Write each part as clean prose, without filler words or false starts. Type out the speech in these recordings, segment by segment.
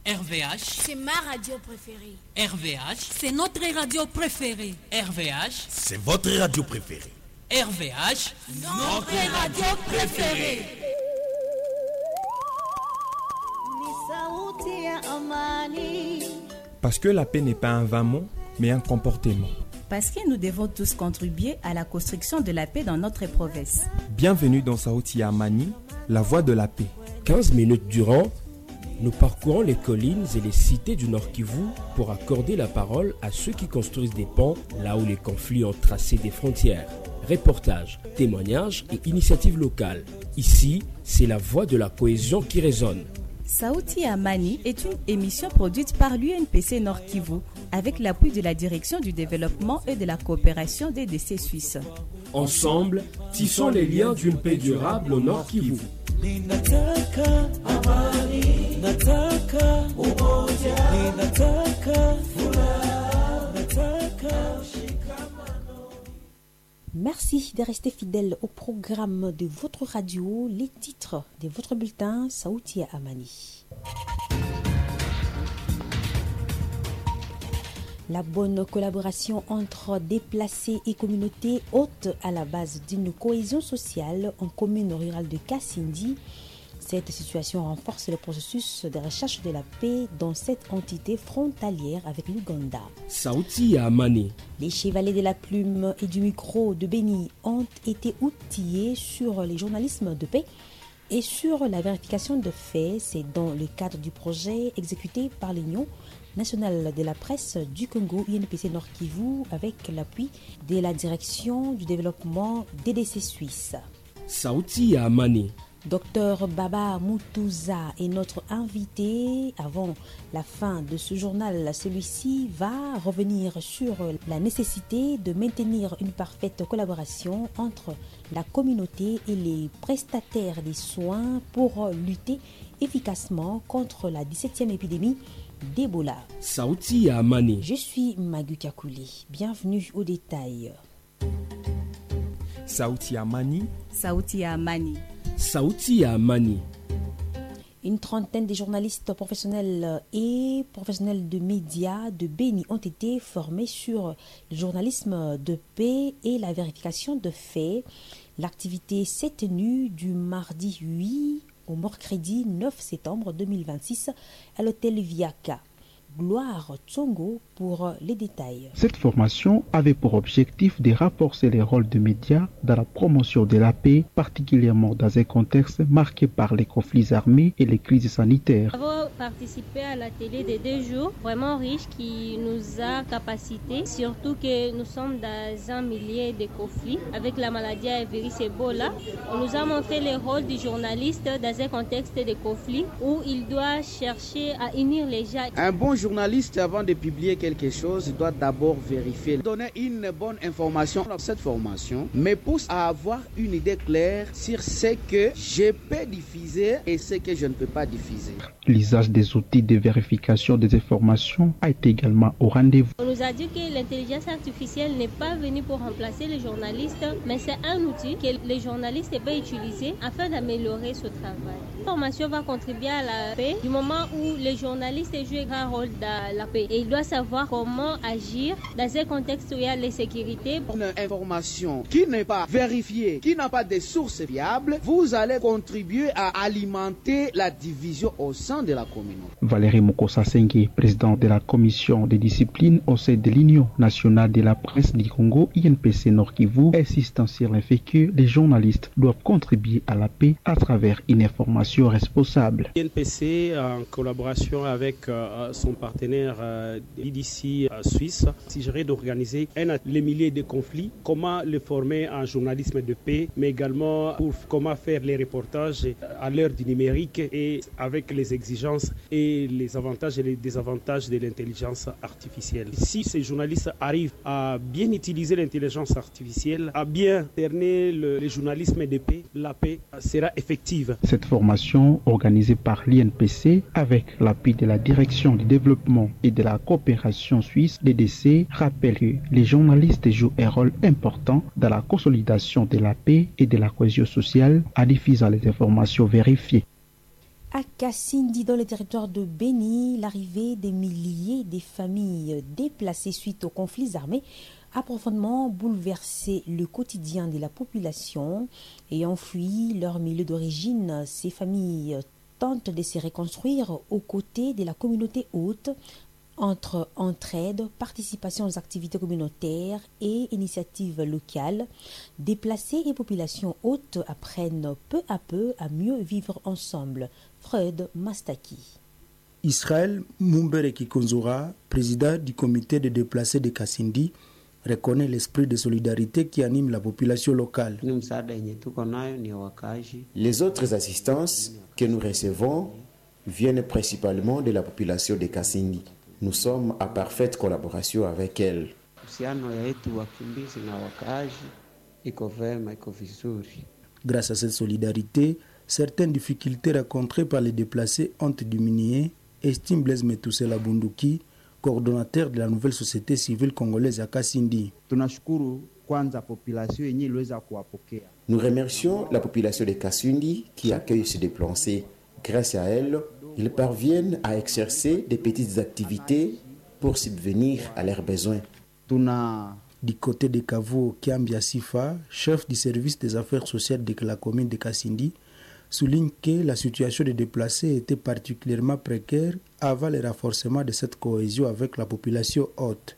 RVH, c'est ma radio préférée. RVH, c'est notre radio préférée. RVH, c'est votre radio préférée. RVH, notre radio préférée. Parce que la paix n'est pas un vain mot, mais un comportement. Parce que nous devons tous contribuer à la construction de la paix dans notre province. Bienvenue dans Sauti Amani, la voie de la paix. 15 minutes durant, nous parcourons les collines et les cités du Nord Kivu pour accorder la parole à ceux qui construisent des ponts là où les conflits ont tracé des frontières. Reportages, témoignages et initiatives locales. Ici, c'est la voix de la cohésion qui résonne. Sauti Amani est une émission produite par l'UNPC Nord Kivu avec l'appui de la Direction du développement et de la coopération des DDC suisses. Ensemble, tissons les liens d'une paix durable au Nord Kivu. Merci de rester fidèle au programme de votre radio, les titres de votre bulletin Sauti Amani. La bonne collaboration entre déplacés et communautés haute à la base d'une cohésion sociale en commune rurale de Kassindi. Cette situation renforce le processus de recherche de la paix dans cette entité frontalière avec l'Ouganda. Sauti Amani. Les chevaliers de la plume et du micro de Béni ont été outillés sur les journalismes de paix et sur la vérification de faits. C'est dans le cadre du projet exécuté par l'Union nationale de la presse du Congo, UNPC Nord Kivu, avec l'appui de la Direction du développement DDC Suisse. Sauti Amani. Docteur Baba Moutouza est notre invité. Avant la fin de ce journal, celui-ci va revenir sur la nécessité de maintenir une parfaite collaboration entre la communauté et les prestataires des soins pour lutter efficacement contre la 17e épidémie d'Ebola. Sauti Amani. Je suis Magu Kakouli. Bienvenue au détail. Sauti Amani. Sauti Amani. Sauti Amani. Une trentaine de journalistes professionnels et professionnels de médias de Béni ont été formés sur le journalisme de paix et la vérification de faits. L'activité s'est tenue du mardi 8 au mercredi 9 septembre 2026 à l'hôtel Viaka. Gloire Tsongo pour les détails. Cette formation avait pour objectif de renforcer les rôles des médias dans la promotion de la paix, particulièrement dans un contexte marqué par les conflits armés et les crises sanitaires. Nous avons participé à l'atelier de 2 jours, vraiment riche, qui nous a capacité, surtout que nous sommes dans un milieu de conflits avec la maladie à virus Ebola. On nous a montré le rôle du journaliste dans un contexte de conflit où il doit chercher à unir les gens. Un bon journaliste, avant de publier quelque chose, doit d'abord vérifier. Donner une bonne information. Cette formation me pousse à avoir une idée claire sur ce que je peux diffuser et ce que je ne peux pas diffuser. L'usage des outils de vérification des informations a été également au rendez-vous. On nous a dit que l'intelligence artificielle n'est pas venue pour remplacer les journalistes, mais c'est un outil que les journalistes peuvent utiliser afin d'améliorer ce travail. La formation va contribuer à la paix du moment où les journalistes jouent un grand rôle dans la paix. Et il doit savoir comment agir dans un contexte où il y a l'insécurité. Une information qui n'est pas vérifiée, qui n'a pas de sources fiables, vous allez contribuer à alimenter la division au sein de la communauté. Valérie Mokosa Sengue, président de la commission des disciplines au sein de l'Union nationale de la presse du Congo, INPC Nord Kivu, insistant sur le fait que les journalistes doivent contribuer à la paix à travers une information responsable. INPC, en collaboration avec son partenaire l'IDC suisse, s'agirait d'organiser les milliers de conflits, comment les former en journalisme de paix, mais également pour comment faire les reportages à l'heure du numérique et avec les exigences et les avantages et les désavantages de l'intelligence artificielle. Si ces journalistes arrivent à bien utiliser l'intelligence artificielle, à bien cerner le journalisme de paix, la paix sera effective. Cette formation organisée par l'INPC avec l'appui de la Direction du développement et de la coopération suisse DDC rappelle que les journalistes jouent un rôle important dans la consolidation de la paix et de la cohésion sociale en diffusant les informations vérifiées. À Kassindi, dans le territoire de Béni, l'arrivée des milliers de familles déplacées suite aux conflits armés a profondément bouleversé le quotidien de la population. Ayant fui leur milieu d'origine, ces familles tentent de se reconstruire aux côtés de la communauté hôte, entre entraide, participation aux activités communautaires et initiatives locales. Déplacés et populations hôtes apprennent peu à peu à mieux vivre ensemble. Freud Mastaki. Israël Mumbere Kikonzora, président du comité de déplacés de Kassindi, reconnaît l'esprit de solidarité qui anime la population locale. Les autres assistances que nous recevons viennent principalement de la population de Kassindi. Nous sommes en parfaite collaboration avec elle. Grâce à cette solidarité, certaines difficultés rencontrées par les déplacés ont diminué, estime Blaise Metoussela Bunduki, coordonnateur de la nouvelle société civile congolaise à Kassindi. Nous remercions la population de Kassindi qui accueille ces déplacés. Grâce à elle, ils parviennent à exercer des petites activités pour subvenir à leurs besoins. Du côté de Kavo Kiambia Sifa, chef du service des affaires sociales de la commune de Kassindi, souligne que la situation des déplacés était particulièrement précaire avant le renforcement de cette cohésion avec la population haute.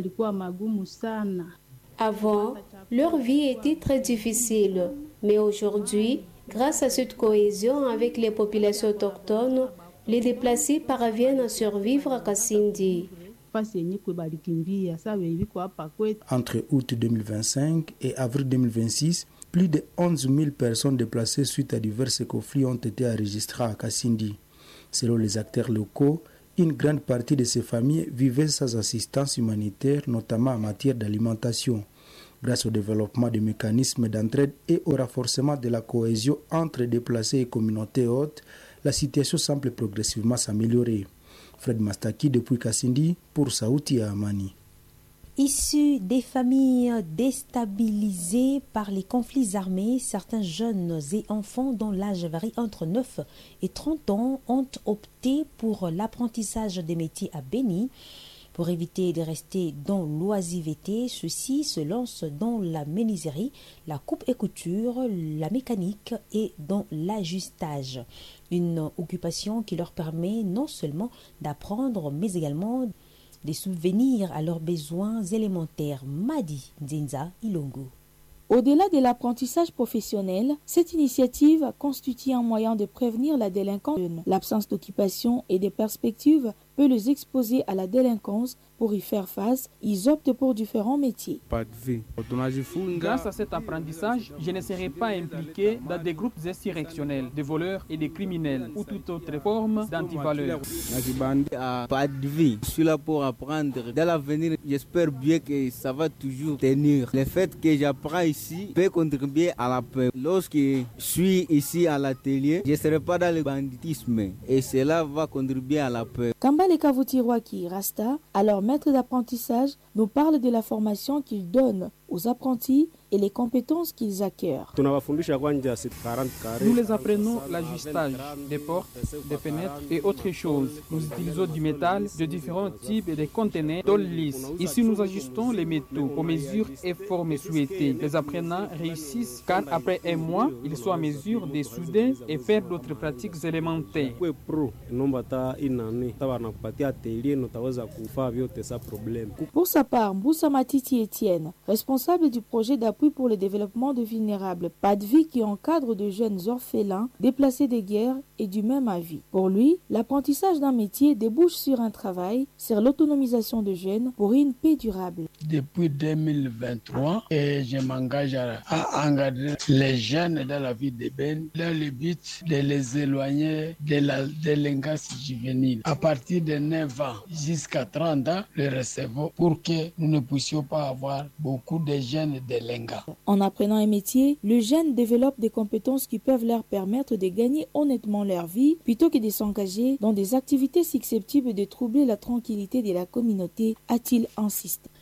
Avant, leur vie était très difficile, mais aujourd'hui, grâce à cette cohésion avec les populations autochtones, les déplacés parviennent à survivre à Kassindi. Entre août 2025 et avril 2026, plus de 11 000 personnes déplacées suite à divers conflits ont été enregistrées à Kassindi. Selon les acteurs locaux, une grande partie de ces familles vivaient sans assistance humanitaire, notamment en matière d'alimentation. Grâce au développement des mécanismes d'entraide et au renforcement de la cohésion entre déplacés et communautés hautes, la situation semble progressivement s'améliorer. Fred Mastaki depuis Kassindi pour Saouti à Amani. Issus des familles déstabilisées par les conflits armés, certains jeunes et enfants dont l'âge varie entre 9 et 30 ans ont opté pour l'apprentissage des métiers à Béni. Pour éviter de rester dans l'oisiveté, ceux-ci se lancent dans la menuiserie, la coupe et couture, la mécanique et dans l'ajustage. Une occupation qui leur permet non seulement d'apprendre, mais également de subvenir à leurs besoins élémentaires. Madi Nzinza Ilongo. Au-delà de l'apprentissage professionnel, cette initiative constitue un moyen de prévenir la délinquance. L'absence d'occupation et de perspectives peut les exposer à la délinquance. Pour y faire face, ils optent pour différents métiers. Grâce à cet apprentissage, je ne serai pas impliqué dans des groupes insurrectionnels, de voleurs et de criminels ou toute autre forme d'antivaleur. Je suis là pour apprendre. Dans l'avenir, j'espère bien que ça va toujours tenir. Le fait que j'apprends ici peut contribuer à la paix. Lorsque je suis ici à l'atelier, je ne serai pas dans le banditisme et cela va contribuer à la paix. Kambale Kavutiroaki Rasta, alors maître d'apprentissage, nous parle de la formation qu'il donne aux apprentis et les compétences qu'ils acquièrent. Nous les apprenons l'ajustage des portes, des fenêtres et autres choses. Nous utilisons du métal de différents types et des conteneurs tôle lisse. Ici, nous ajustons les métaux aux mesures et formes souhaitées. Les apprenants réussissent car après un mois, ils sont en mesure de souder et faire d'autres pratiques élémentaires. Pour sa part, Mboussa Matiti Etienne, responsable du projet d'appui pour le développement de vulnérables PADVI qui encadre de jeunes orphelins déplacés des guerres et du même avis. Pour lui, l'apprentissage d'un métier débouche sur un travail, sur l'autonomisation de jeunes pour une paix durable. Depuis 2023, je m'engage à encadrer les jeunes dans la vie de Ben dans le but de les éloigner de la délinquance juvénile. À partir de 9 ans jusqu'à 30 ans, le recevons pour que nous ne puissions pas avoir beaucoup de jeunes délinquants. En apprenant un métier, le jeune développe des compétences qui peuvent leur permettre de gagner honnêtement leur vie plutôt que de s'engager dans des activités susceptibles de troubler la tranquillité de la communauté, a-t-il insisté.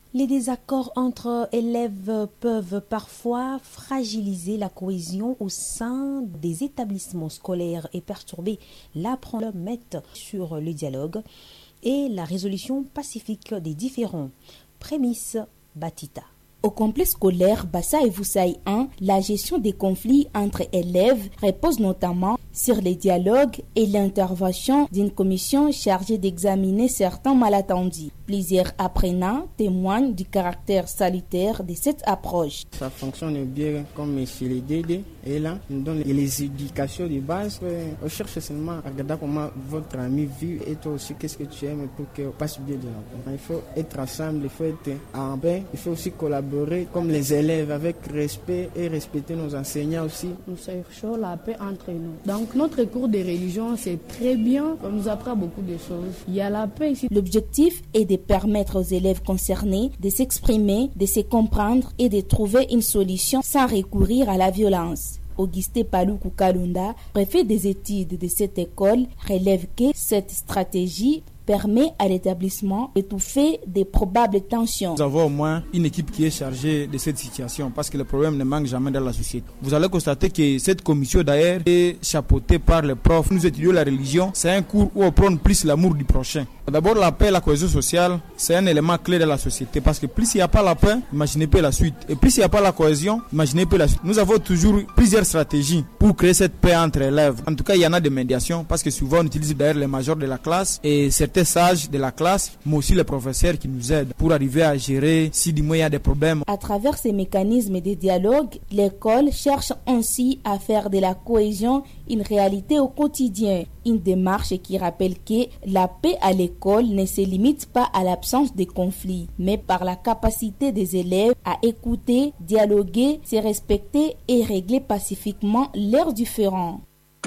Les désaccords entre élèves peuvent parfois fragiliser la cohésion au sein des établissements scolaires et perturber l'apprentissage sur le dialogue et la résolution pacifique des différends. Prémisse Batita. Au complexe scolaire Bassa et Voussaï 1, la gestion des conflits entre élèves repose notamment sur les dialogues et l'intervention d'une commission chargée d'examiner certains malentendus. Plusieurs apprenants témoignent du caractère salutaire de cette approche. Ça fonctionne bien comme chez les DD et là, nous donne les éducations de base. On cherche seulement à regarder comment votre ami vit et toi aussi qu'est-ce que tu aimes pour qu'on passe bien de la. Il faut être ensemble, il faut être en paix, il faut aussi collaborer comme les élèves avec respect et respecter nos enseignants aussi. Nous cherchons la paix entre nous. Donc notre cours de religion c'est très bien, on nous apprend beaucoup de choses. Il y a la paix ici. L'objectif est de permettre aux élèves concernés de s'exprimer, de se comprendre et de trouver une solution sans recourir à la violence. Auguste Paloukou Kalunda, préfet des études de cette école, relève que cette stratégie permet à l'établissement d'étouffer des probables tensions. Nous avons au moins une équipe qui est chargée de cette situation parce que le problème ne manque jamais dans la société. Vous allez constater que cette commission d'ailleurs est chapeautée par les profs. Nous étudions la religion, c'est un cours où on prône plus l'amour du prochain. D'abord la paix et la cohésion sociale, c'est un élément clé de la société parce que plus il n'y a pas la paix, imaginez pas la suite. Et plus il n'y a pas la cohésion, imaginez pas la suite. Nous avons toujours plusieurs stratégies pour créer cette paix entre élèves. En tout cas, il y en a des médiations parce que souvent on utilise d'ailleurs les majors de la classe et certains sages de la classe, mais aussi les professeurs qui nous aident pour arriver à gérer si du moins il y a des problèmes. À travers ces mécanismes de dialogue, l'école cherche ainsi à faire de la cohésion une réalité au quotidien. Une démarche qui rappelle que la paix à l'école ne se limite pas à l'absence de conflits, mais par la capacité des élèves à écouter, dialoguer, se respecter et régler pacifiquement leurs différends.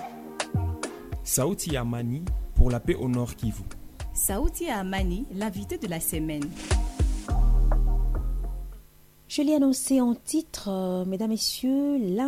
Saouti Amani pour la paix au Nord Kivu. Saouti Amani, l'invité de la semaine. Je l'ai annoncé en titre, mesdames, messieurs,